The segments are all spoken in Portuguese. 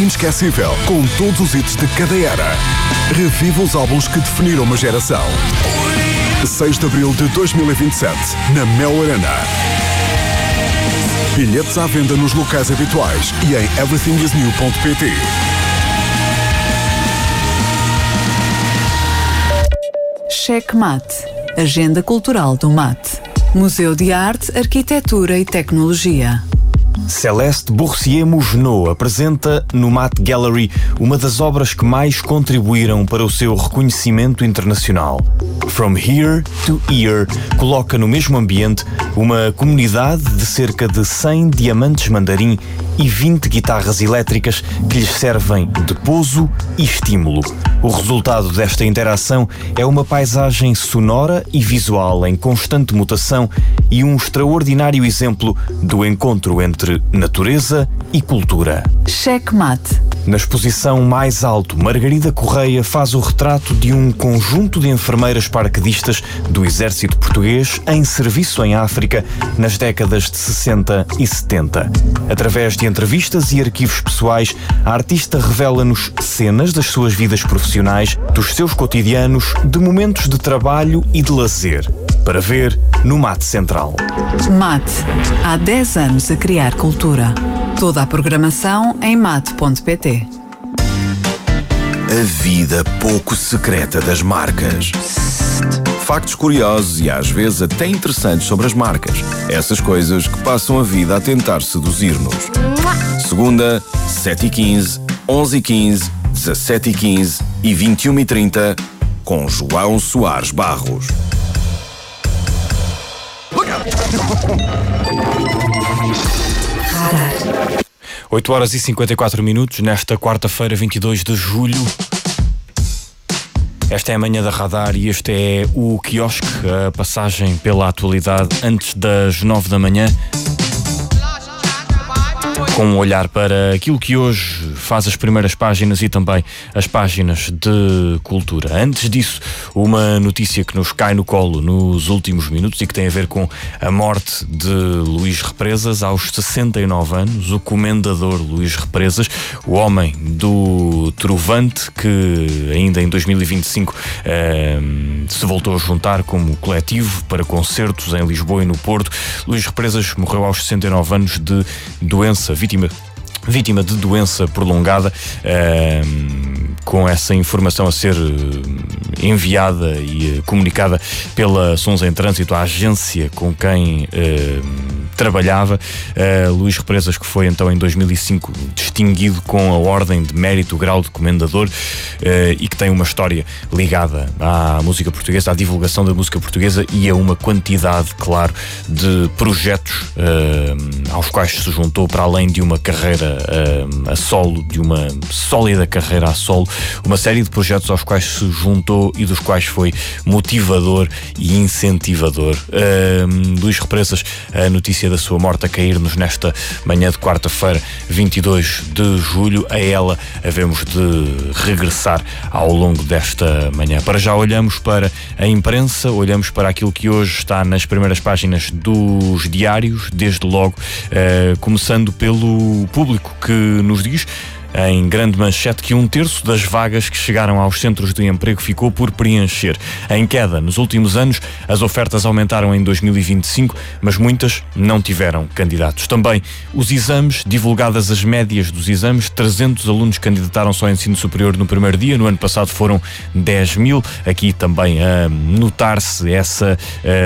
inesquecível, com todos os hits de cada era. Reviva os álbuns que definiram uma geração. 6 de abril de 2027, na Mel Arena. Bilhetes à venda nos locais habituais e em everythingisnew.pt. Checkmate, Agenda Cultural do Mate. Museu de Arte, Arquitetura e Tecnologia. Céleste Boursier-Mougenot apresenta no Mate Gallery uma das obras que mais contribuíram para o seu reconhecimento internacional. From Here to Here coloca no mesmo ambiente uma comunidade de cerca de 100 diamantes mandarim e 20 guitarras elétricas que lhes servem de pouso e estímulo. O resultado desta interação é uma paisagem sonora e visual em constante mutação e um extraordinário exemplo do encontro entre natureza e cultura. Checkmate. Na exposição Mais Alto, Margarida Correia faz o retrato de um conjunto de enfermeiras paraquedistas do Exército Português em serviço em África nas décadas de 60 e 70. Através de entrevistas e arquivos pessoais, a artista revela-nos cenas das suas vidas profissionais, dos seus cotidianos, de momentos de trabalho e de lazer. Para ver no Mate Central. Mate. Há 10 anos a criar cultura. Toda a programação em mate.pt. A vida pouco secreta das marcas. Factos curiosos e às vezes até interessantes sobre as marcas. Essas coisas que passam a vida a tentar seduzir-nos. Segunda, 7h15, 11h15, 17h15 e 21h30 com João Soares Barros. 8 horas e 54 minutos, nesta quarta-feira, 22 de julho. Esta é a manhã da Radar e este é o quiosque, a passagem pela atualidade antes das 9 da manhã. Com um olhar para aquilo que hoje faz as primeiras páginas e também as páginas de cultura. Antes disso, uma notícia que nos cai no colo nos últimos minutos e que tem a ver com a morte de Luís Represas aos 69 anos. O comendador Luís Represas, o homem do Trovante, que ainda em 2025 se voltou a juntar como coletivo para concertos em Lisboa e no Porto. Luís Represas morreu aos 69 anos de doença, vítima de doença prolongada, com essa informação a ser enviada e comunicada pela Sons em Trânsito, a agência com quem trabalhava. Luís Represas, que foi então em 2005 distinguido com a Ordem de Mérito, grau de Comendador, e que tem uma história ligada à música portuguesa, à divulgação da música portuguesa e a uma quantidade, claro, de projetos aos quais se juntou, para além de uma carreira a solo, de uma sólida carreira a solo, uma série de projetos aos quais se juntou e dos quais foi motivador e incentivador. Luís Represas, a notícia da sua morte a cair-nos nesta manhã de quarta-feira, 22 de julho. A ela havemos de regressar ao longo desta manhã. Para já olhamos para a imprensa, olhamos para aquilo que hoje está nas primeiras páginas dos diários, desde logo, começando pelo Público, que nos diz em grande manchete que 1/3 das vagas que chegaram aos centros de emprego ficou por preencher. Em queda, nos últimos anos, as ofertas aumentaram em 2025, mas muitas não tiveram candidatos. Também os exames, divulgadas as médias dos exames, 300 alunos candidataram-se ao ensino superior no primeiro dia, no ano passado foram 10.000. Aqui também a notar-se essa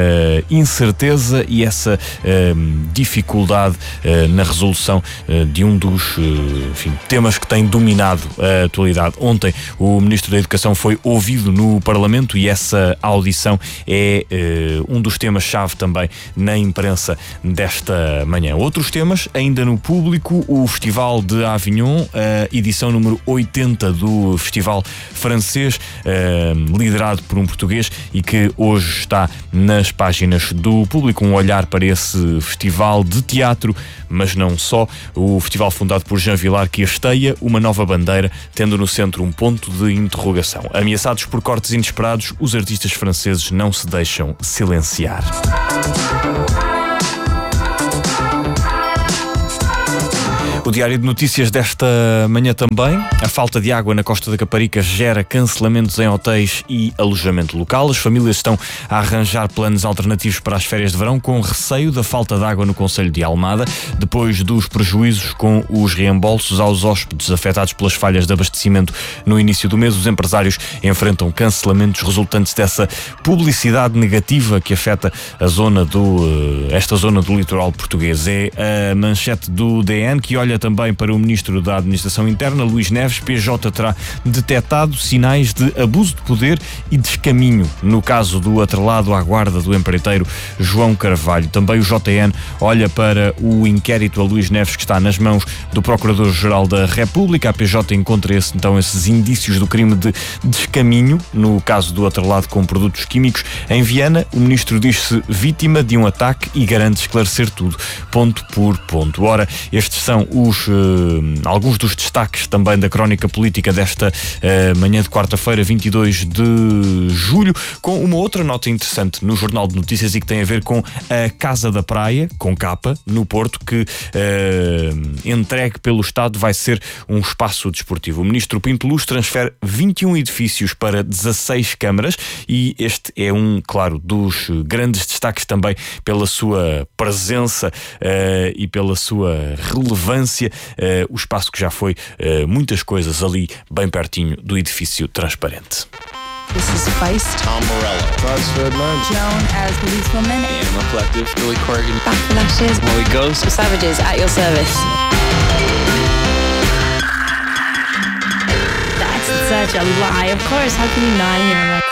incerteza e essa dificuldade na resolução de um dos temas que tem dominado a atualidade. Ontem o Ministro da Educação foi ouvido no Parlamento e essa audição é um dos temas-chave também na imprensa desta manhã. Outros temas, ainda no Público, o Festival de Avignon, a edição número 80 do Festival francês, liderado por um português e que hoje está nas páginas do Público. Um olhar para esse festival de teatro, mas não só. O festival fundado por Jean Vilar, que esteia uma nova bandeira, tendo no centro um ponto de interrogação. Ameaçados por cortes inesperados, os artistas franceses não se deixam silenciar. O Diário de Notícias desta manhã também. A falta de água na Costa da Caparica gera cancelamentos em hotéis e alojamento local. As famílias estão a arranjar planos alternativos para as férias de verão, com receio da falta de água no concelho de Almada, depois dos prejuízos com os reembolsos aos hóspedes afetados pelas falhas de abastecimento no início do mês. Os empresários enfrentam cancelamentos resultantes dessa publicidade negativa que afeta esta zona do litoral português. É a manchete do DN, que olha também para o Ministro da Administração Interna, Luís Neves. PJ terá detectado sinais de abuso de poder e descaminho no caso do atrelado à guarda do empreiteiro João Carvalho. Também o JN olha para o inquérito a Luís Neves, que está nas mãos do Procurador-Geral da República. A PJ encontra esses indícios do crime de descaminho no caso do atrelado com produtos químicos. Em Viana, o Ministro diz-se vítima de um ataque e garante esclarecer tudo, ponto por ponto. Ora, estes são alguns dos destaques também da crónica política desta manhã de quarta-feira, 22 de julho, com uma outra nota interessante no Jornal de Notícias e que tem a ver com a Casa da Praia, com capa, no Porto, que entregue pelo Estado vai ser um espaço desportivo. O Ministro Pinto Luz transfere 21 edifícios para 16 câmaras e este é claro, dos grandes destaques também pela sua presença e pela sua relevância, o espaço que já foi muitas coisas ali bem pertinho do edifício transparente. This is Feist. Tom Morello. Franz Ferdinand. Joan as Policewoman. Animal Collective. Billy Corgan. Backflashes. Molly Ghost. Savages at your service. That's such a lie. Of course, how can you not hear about